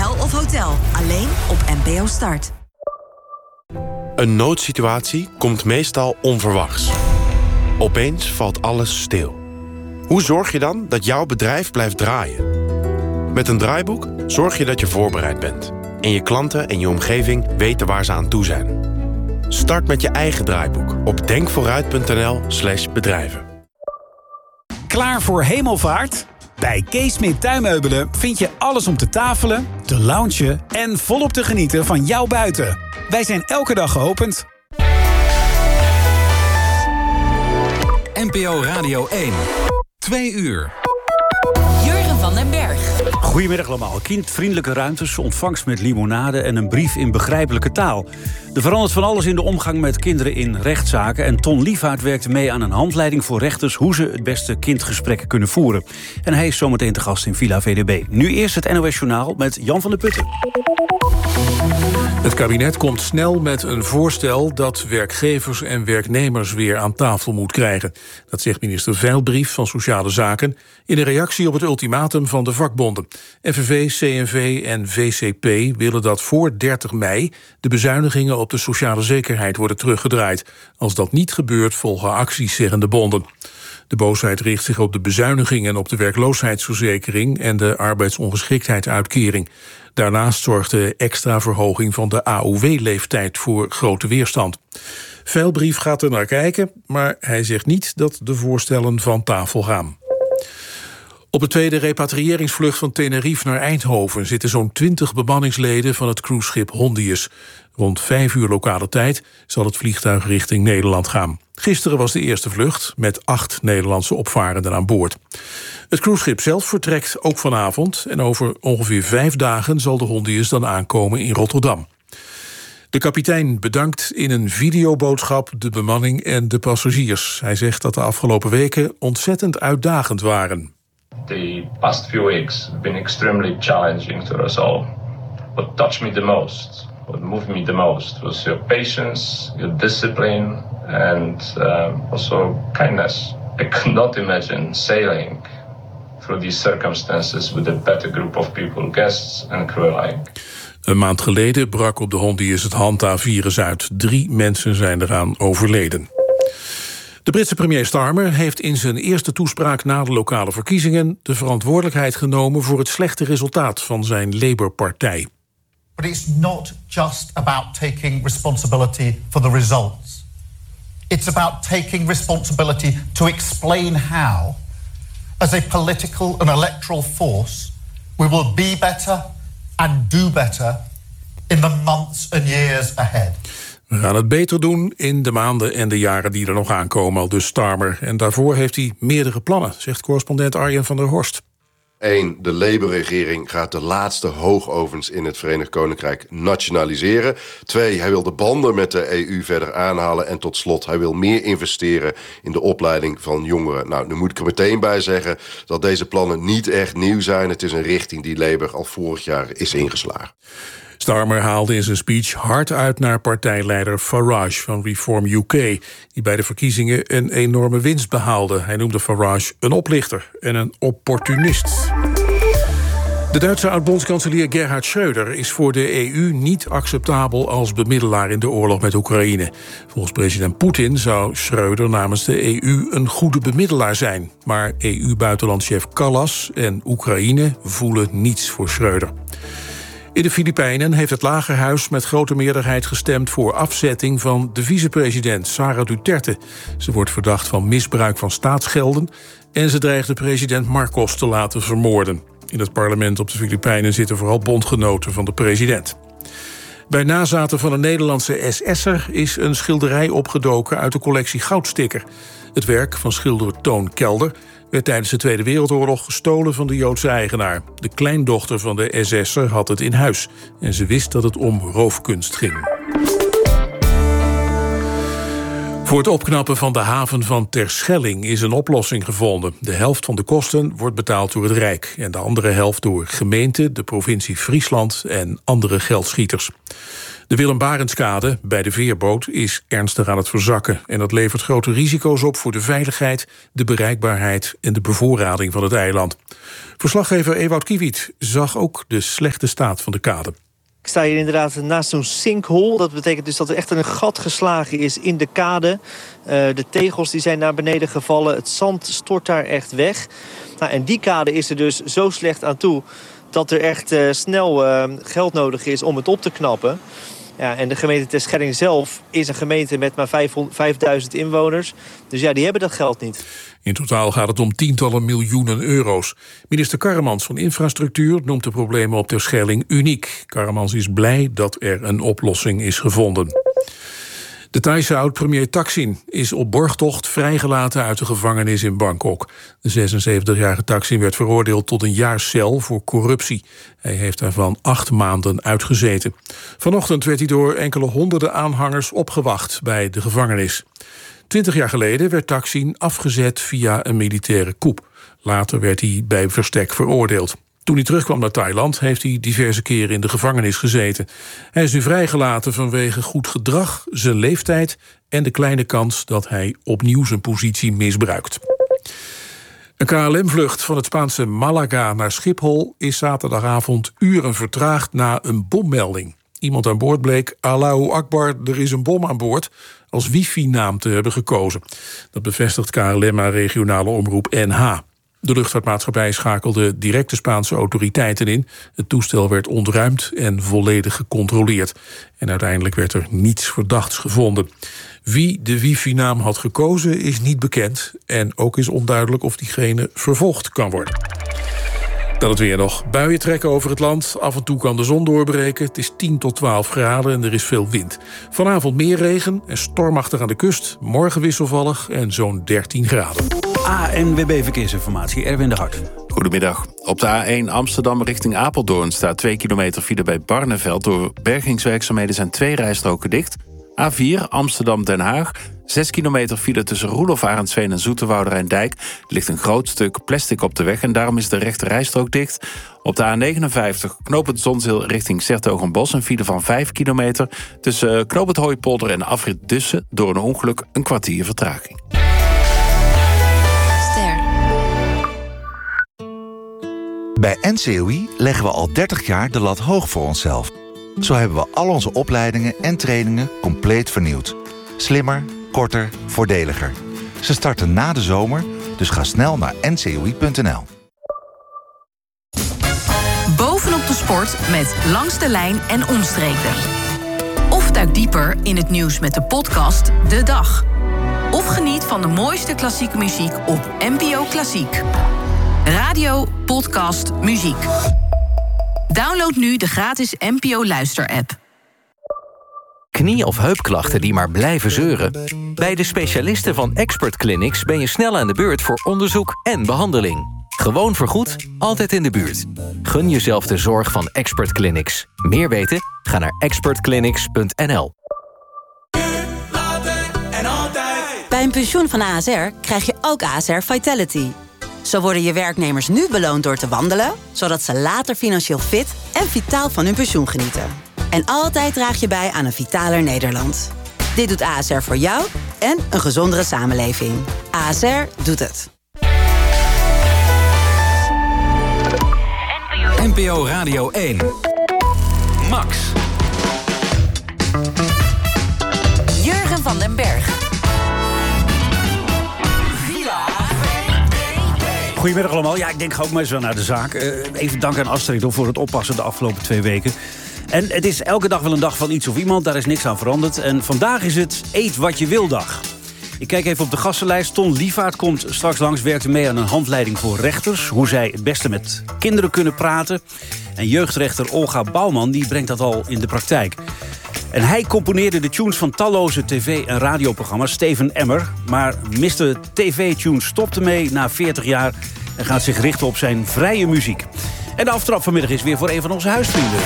Hel of Hotel. Alleen op NPO Start. Een noodsituatie komt meestal onverwachts. Opeens valt alles stil. Hoe zorg je dan dat jouw bedrijf blijft draaien? Met een draaiboek zorg je dat je voorbereid bent. En je klanten en je omgeving weten waar ze aan toe zijn. Start met je eigen draaiboek op denkvooruit.nl/bedrijven. Klaar voor hemelvaart? Bij Kees Smit Tuinmeubelen vind je alles om te tafelen, te loungen en volop te genieten van jouw buiten. Wij zijn elke dag geopend. NPO Radio 1. 2 uur. Jurgen van den Berg. Goedemiddag allemaal. Kindvriendelijke ruimtes, ontvangst met limonade en een brief in begrijpelijke taal. Er verandert van alles in de omgang met kinderen in rechtszaken. En Ton Liefhaert werkte mee aan een handleiding voor rechters hoe ze het beste kindgesprekken kunnen voeren. En hij is zometeen te gast in Villa VDB. Nu eerst het NOS Journaal met Jan van der Putten. Het kabinet komt snel met een voorstel dat werkgevers en werknemers weer aan tafel moet krijgen. Dat zegt minister Veilbrief van Sociale Zaken in een reactie op het ultimatum van de vakbonden. FNV, CNV en VCP willen dat voor 30 mei de bezuinigingen op de sociale zekerheid worden teruggedraaid. Als dat niet gebeurt, volgen acties, zeggen de bonden. De boosheid richt zich op de bezuinigingen op de werkloosheidsverzekering en de arbeidsongeschiktheidsuitkering. Daarnaast zorgt de extra verhoging van de AOW-leeftijd voor grote weerstand. Veilbrief gaat er naar kijken, maar hij zegt niet dat de voorstellen van tafel gaan. Op de tweede repatriëringsvlucht van Tenerife naar Eindhoven zitten zo'n 20 bemanningsleden van het cruiseschip Hondius. Rond 5 uur lokale tijd zal het vliegtuig richting Nederland gaan. Gisteren was de eerste vlucht met 8 Nederlandse opvarenden aan boord. Het cruiseschip zelf vertrekt ook vanavond en over ongeveer 5 dagen zal de Hondius dan aankomen in Rotterdam. De kapitein bedankt in een videoboodschap de bemanning en de passagiers. Hij zegt dat de afgelopen weken ontzettend uitdagend waren. The past few weeks have been extremely challenging to us all. What touched me the most, what moved me the most was your patience, your discipline and also kindness. I could not imagine sailing through these circumstances with a better group of people, guests and crew alike. Een maand geleden brak op de Hondius het Hanta-virus uit. 3 mensen zijn eraan overleden. De Britse premier Starmer heeft in zijn eerste toespraak na de lokale verkiezingen de verantwoordelijkheid genomen voor het slechte resultaat van zijn Labour-partij. But it's not just about taking responsibility for the results. It's about taking responsibility to explain how, as a political and electoral force, we will be better and do better in the months and years ahead. We gaan het beter doen in de maanden en de jaren die er nog aankomen, aldus Starmer. En daarvoor heeft hij meerdere plannen, zegt correspondent Arjen van der Horst. 1. De Labour-regering gaat de laatste hoogovens in het Verenigd Koninkrijk nationaliseren. 2. Hij wil de banden met de EU verder aanhalen. En tot slot, hij wil meer investeren in de opleiding van jongeren. Nou, nu moet ik er meteen bij zeggen dat deze plannen niet echt nieuw zijn. Het is een richting die Labour al vorig jaar is ingeslagen. Starmer haalde in zijn speech hard uit naar partijleider Farage van Reform UK... die bij de verkiezingen een enorme winst behaalde. Hij noemde Farage een oplichter en een opportunist. De Duitse oud-bondskanselier Gerhard Schröder is voor de EU niet acceptabel als bemiddelaar in de oorlog met Oekraïne. Volgens president Poetin zou Schröder namens de EU een goede bemiddelaar zijn. Maar EU-buitenlandchef Kallas en Oekraïne voelen niets voor Schröder. In de Filipijnen heeft het Lagerhuis met grote meerderheid gestemd voor afzetting van de vicepresident Sara Duterte. Ze wordt verdacht van misbruik van staatsgelden en ze dreigt de president Marcos te laten vermoorden. In het parlement op de Filipijnen zitten vooral bondgenoten van de president. Bij nazaten van een Nederlandse SS'er is een schilderij opgedoken uit de collectie Goudsticker. Het werk van schilder Toon Kelder werd tijdens de Tweede Wereldoorlog gestolen van de Joodse eigenaar. De kleindochter van de SS'er had het in huis en ze wist dat het om roofkunst ging. Voor het opknappen van de haven van Terschelling is een oplossing gevonden. De helft van de kosten wordt betaald door het Rijk en de andere helft door gemeenten, de provincie Friesland en andere geldschieters. De Willem Barentskade bij de veerboot is ernstig aan het verzakken. En dat levert grote risico's op voor de veiligheid, de bereikbaarheid en de bevoorrading van het eiland. Verslaggever Ewout Kiewiet zag ook de slechte staat van de kade. Ik sta hier inderdaad naast zo'n sinkhole. Dat betekent dus dat er echt een gat geslagen is in de kade. De tegels die zijn naar beneden gevallen. Het zand stort daar echt weg. Nou, en die kade is er dus zo slecht aan toe dat er echt snel geld nodig is om het op te knappen. Ja, en de gemeente Terschelling zelf is een gemeente met maar 5000 inwoners. Dus ja, die hebben dat geld niet. In totaal gaat het om tientallen miljoenen euro's. Minister Karremans van Infrastructuur noemt de problemen op Terschelling uniek. Karremans is blij dat er een oplossing is gevonden. De Thaise oud-premier Thaksin is op borgtocht vrijgelaten uit de gevangenis in Bangkok. De 76-jarige Thaksin werd veroordeeld tot een jaar cel voor corruptie. Hij heeft daarvan 8 maanden uitgezeten. Vanochtend werd hij door enkele honderden aanhangers opgewacht bij de gevangenis. 20 jaar geleden werd Thaksin afgezet via een militaire coup. Later werd hij bij verstek veroordeeld. Toen hij terugkwam naar Thailand heeft hij diverse keren in de gevangenis gezeten. Hij is nu vrijgelaten vanwege goed gedrag, zijn leeftijd en de kleine kans dat hij opnieuw zijn positie misbruikt. Een KLM-vlucht van het Spaanse Malaga naar Schiphol is zaterdagavond uren vertraagd na een bommelding. Iemand aan boord bleek Allahu Akbar, er is een bom aan boord, als wifi-naam te hebben gekozen. Dat bevestigt KLM aan regionale omroep NH. De luchtvaartmaatschappij schakelde direct de Spaanse autoriteiten in. Het toestel werd ontruimd en volledig gecontroleerd. En uiteindelijk werd er niets verdachts gevonden. Wie de wifi-naam had gekozen is niet bekend. En ook is onduidelijk of diegene vervolgd kan worden. Dan het weer nog. Buien trekken over het land. Af en toe kan de zon doorbreken. Het is 10 tot 12 graden en er is veel wind. Vanavond meer regen en stormachtig aan de kust. Morgen wisselvallig en zo'n 13 graden. ANWB Verkeersinformatie, Erwin de Hart. Goedemiddag. Op de A1 Amsterdam richting Apeldoorn staat 2 kilometer file bij Barneveld. Door bergingswerkzaamheden zijn 2 rijstroken dicht. A4 Amsterdam-Den Haag. 6 kilometer file tussen Roelof Arendsveen en Zoeterwoude Rijndijk. Er ligt een groot stuk plastic op de weg en daarom is de rechte rijstrook dicht. Op de A59 knooppunt Zonzeel richting 's-Hertogenbosch een file van 5 kilometer. Tussen knooppunt Hooipolder en afrit Dussen door een ongeluk een kwartier vertraging. Bij NCOI leggen we al 30 jaar de lat hoog voor onszelf. Zo hebben we al onze opleidingen en trainingen compleet vernieuwd. Slimmer, korter, voordeliger. Ze starten na de zomer, dus ga snel naar ncoi.nl. Bovenop de sport met Langs de Lijn en Omstreken. Of duik dieper in het nieuws met de podcast De Dag. Of geniet van de mooiste klassieke muziek op NPO Klassiek. Radio, podcast, muziek. Download nu de gratis NPO Luister-app. Knie- of heupklachten die maar blijven zeuren? Bij de specialisten van Expert Clinics ben je snel aan de beurt voor onderzoek en behandeling. Gewoon vergoed, altijd in de buurt. Gun jezelf de zorg van Expert Clinics. Meer weten? Ga naar expertclinics.nl. Bij een pensioen van ASR krijg je ook ASR Vitality. Zo worden je werknemers nu beloond door te wandelen, zodat ze later financieel fit en vitaal van hun pensioen genieten. En altijd draag je bij aan een vitaler Nederland. Dit doet ASR voor jou en een gezondere samenleving. ASR doet het. NPO Radio 1. Max. Jurgen van den Berg. Goedemiddag allemaal. Ja, ik denk, ga ook maar eens wel naar de zaak. Even dank aan Astrid voor het oppassen de afgelopen 2 weken. En het is elke dag wel een dag van iets of iemand. Daar is niks aan veranderd. En vandaag is het Eet wat je wil dag. Ik kijk even op de gastenlijst. Ton Lievaert komt straks langs, werkte mee aan een handleiding voor rechters. Hoe zij het beste met kinderen kunnen praten. En jeugdrechter Olga Bouwman die brengt dat al in de praktijk. En hij componeerde de tunes van talloze tv- en radioprogramma's, Steven Emmer. Maar Mr. TV-tunes stopte mee na 40 jaar en gaat zich richten op zijn vrije muziek. En de aftrap vanmiddag is weer voor een van onze huisvrienden.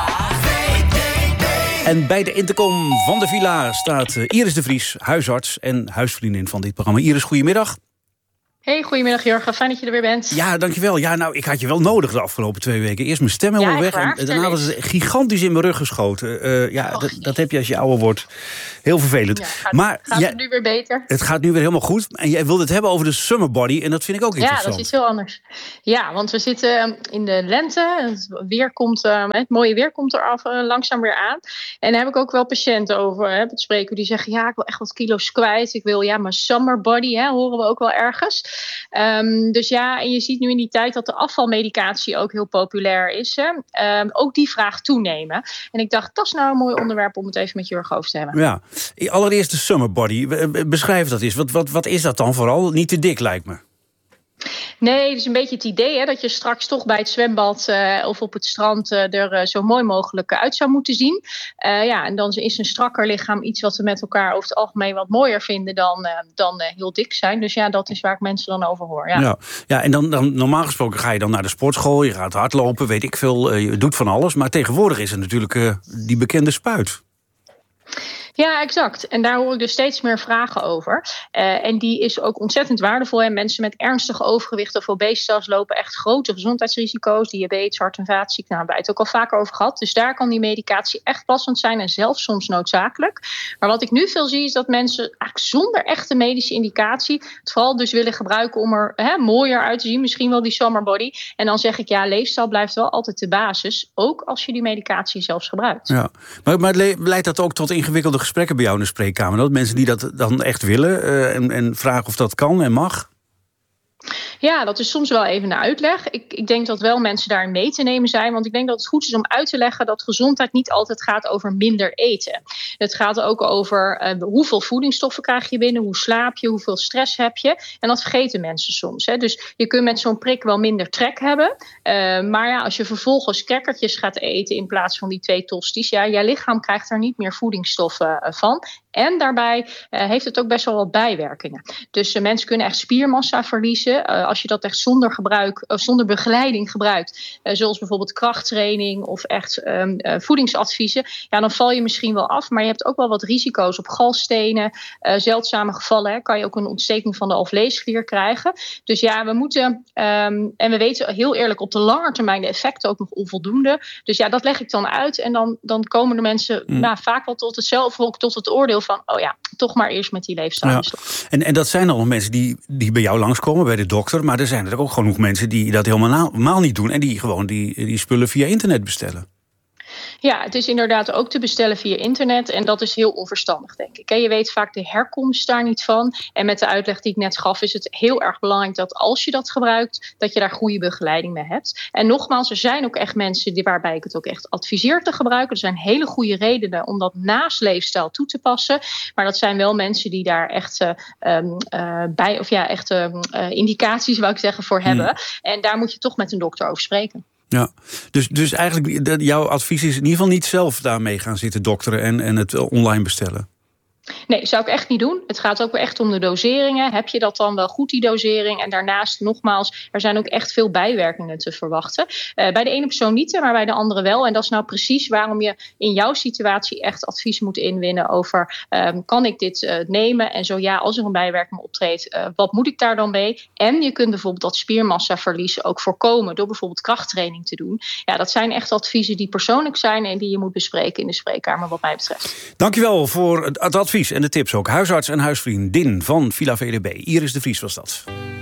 En bij de intercom van de villa staat Iris de Vries, huisarts en huisvriendin van dit programma. Iris, goedemiddag. Hey, goedemiddag Jurgen. Fijn dat je er weer bent. Ja, dankjewel. Ja, nou, ik had je wel nodig de afgelopen 2 weken. Eerst mijn stem helemaal weg en daarna was het gigantisch in mijn rug geschoten. Dat heb je als je ouder wordt. Heel vervelend. Ja, gaat het nu weer beter? Het gaat nu weer helemaal goed. En jij wilde het hebben over de summer body en dat vind ik ook interessant. Ja, dat is iets heel anders. Ja, want we zitten in de lente. Het mooie weer komt er langzaam weer aan. En daar heb ik ook wel patiënten over het spreken die zeggen, ja, ik wil echt wat kilo's kwijt. Ik wil mijn summer body, horen we ook wel ergens. Dus ja, en je ziet nu in die tijd dat de afvalmedicatie ook heel populair is. Ook die vraag toenemen. En ik dacht, dat is nou een mooi onderwerp om het even met Jurgen over te hebben. Ja, allereerst de summer body. Beschrijf dat eens. Wat is dat dan vooral? Niet te dik, lijkt me. Nee, het is een beetje het idee dat je straks toch bij het zwembad of op het strand er zo mooi mogelijk uit zou moeten zien. En dan is een strakker lichaam iets wat we met elkaar over het algemeen wat mooier vinden dan heel dik zijn. Dus ja, dat is waar ik mensen dan over hoor. Ja, en dan normaal gesproken ga je dan naar de sportschool, je gaat hardlopen, weet ik veel, je doet van alles. Maar tegenwoordig is er natuurlijk die bekende spuit. Ja, exact. En daar hoor ik dus steeds meer vragen over. En die is ook ontzettend waardevol. En mensen met ernstig overgewicht of obesitas lopen echt grote gezondheidsrisico's. Diabetes, hart- en vaatziekten, daar hebben wij het ook al vaker over gehad. Dus daar kan die medicatie echt passend zijn en zelfs soms noodzakelijk. Maar wat ik nu veel zie is dat mensen eigenlijk zonder echte medische indicatie het vooral dus willen gebruiken om er mooier uit te zien. Misschien wel die summer body. En dan zeg ik, ja, leefstijl blijft wel altijd de basis. Ook als je die medicatie zelfs gebruikt. Ja, maar leidt dat ook tot ingewikkelde gesprekken bij jou in de spreekkamer? Dat mensen die dat dan echt willen en vragen of dat kan en mag? Ja, dat is soms wel even een uitleg. Ik denk dat wel mensen daarin mee te nemen zijn. Want ik denk dat het goed is om uit te leggen dat gezondheid niet altijd gaat over minder eten. Het gaat ook over hoeveel voedingsstoffen krijg je binnen, hoe slaap je, hoeveel stress heb je. En dat vergeten mensen soms. Dus je kunt met zo'n prik wel minder trek hebben. Maar ja, als je vervolgens crackertjes gaat eten in plaats van die 2 tosties, je lichaam krijgt er niet meer voedingsstoffen van. En daarbij heeft het ook best wel wat bijwerkingen. Dus mensen kunnen echt spiermassa verliezen. Als je dat echt zonder begeleiding gebruikt. Zoals bijvoorbeeld krachttraining of echt voedingsadviezen. Ja, dan val je misschien wel af. Maar je hebt ook wel wat risico's op galstenen. Zeldzame gevallen kan je ook een ontsteking van de alvleesklier krijgen. Dus ja, we moeten... en we weten heel eerlijk op de lange termijn de effecten ook nog onvoldoende. Dus ja, dat leg ik dan uit. En dan komen de mensen vaak wel tot hetzelfde, ook tot het oordeel van, toch maar eerst met die leefstijl. Ja. En dat zijn al nog mensen die bij jou langskomen, bij de dokter. Maar er zijn er ook genoeg mensen die dat helemaal niet doen. En die gewoon die spullen via internet bestellen. Ja, het is inderdaad ook te bestellen via internet. En dat is heel onverstandig, denk ik. Je weet vaak de herkomst daar niet van. En met de uitleg die ik net gaf is het heel erg belangrijk dat als je dat gebruikt, dat je daar goede begeleiding mee hebt. En nogmaals, er zijn ook echt mensen waarbij ik het ook echt adviseer te gebruiken. Er zijn hele goede redenen om dat naast leefstijl toe te passen. Maar dat zijn wel mensen die daar echt indicaties, wou ik zeggen, voor hebben. En daar moet je toch met een dokter over spreken. Ja, dus eigenlijk jouw advies is in ieder geval niet zelf daarmee gaan zitten dokteren en het online bestellen. Nee, zou ik echt niet doen. Het gaat ook wel echt om de doseringen. Heb je dat dan wel goed, die dosering? En daarnaast, nogmaals, er zijn ook echt veel bijwerkingen te verwachten. Bij de ene persoon niet, maar bij de andere wel. En dat is nou precies waarom je in jouw situatie echt advies moet inwinnen over, kan ik dit nemen? En zo ja, als er een bijwerking optreedt, wat moet ik daar dan mee? En je kunt bijvoorbeeld dat spiermassaverlies ook voorkomen door bijvoorbeeld krachttraining te doen. Ja, dat zijn echt adviezen die persoonlijk zijn en die je moet bespreken in de spreekkamer wat mij betreft. Dankjewel voor het advies en de tips ook. Huisarts en huisvriendin van Villa VDB. Iris de Vries was dat.